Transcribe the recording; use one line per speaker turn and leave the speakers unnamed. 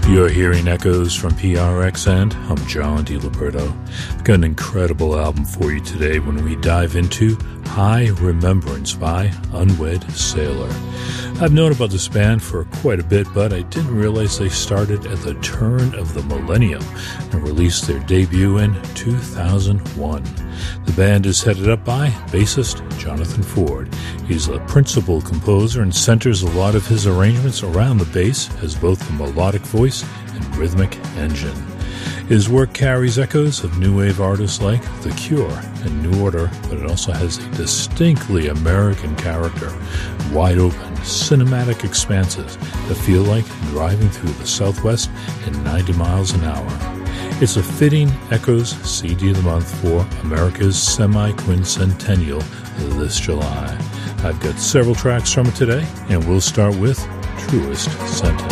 You're hearing echoes from PRX, and I'm John DiLiberto. I've got an incredible album for you today when we dive into High Remembrance by Unwed Sailor. I've known about this band for quite a bit, but I didn't realize they started at the turn of the millennium and released their debut in 2001. The band is headed up by bassist Jonathan Ford. He's the principal composer and centers a lot of his arrangements around the bass as both a melodic voice and rhythmic engine. His work carries echoes of new wave artists like The Cure and New Order, but it also has a distinctly American character, wide-open, cinematic expanses that feel like driving through the Southwest at 90 miles an hour. It's a fitting Echoes CD of the Month for America's semi-quincentennial this July. I've got several tracks from it today, and we'll start with Truest Sentence.